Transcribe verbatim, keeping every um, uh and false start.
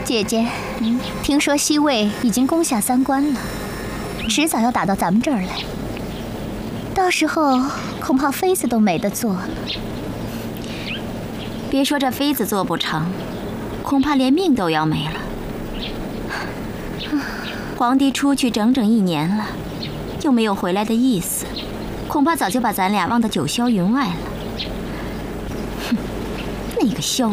姐姐，嗯，听说西魏已经攻下三关了，迟早要打到咱们这儿来。到时候恐怕妃子都没得做了。 别说这妃子做不成，恐怕连命都要没了。皇帝出去整整一年了，又没有回来的意思，恐怕早就把咱俩忘得九霄云外了。哼，那个萧